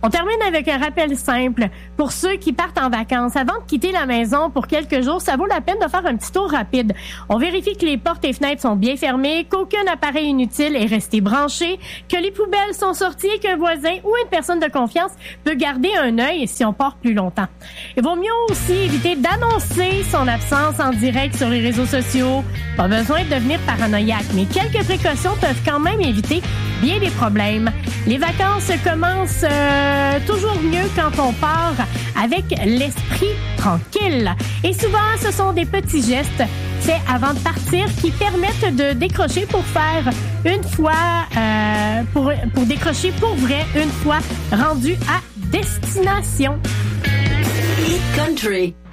On termine avec un rappel simple. Pour ceux qui partent en vacances, avant de quitter la maison pour quelques jours, ça vaut la peine de faire un petit tour rapide. On vérifie que les portes et fenêtres sont bien fermées, qu'aucun appareil inutile est resté branché, que les poubelles sont sorties et qu'un voisin ou une personne de confiance peut garder un œil si on part plus longtemps. Il vaut mieux aussi éviter d'annoncer son absence en direct sur les réseaux sociaux. Pas besoin de devenir paranoïaque, mais quelques précautions peuvent quand même éviter bien des problèmes. Les vacances commencent toujours mieux quand on part avec l'esprit tranquille. Et souvent, ce sont des petits gestes faits avant de partir qui permettent de décrocher pour faire une fois, pour décrocher pour vrai une fois rendu à destination. Hit Country.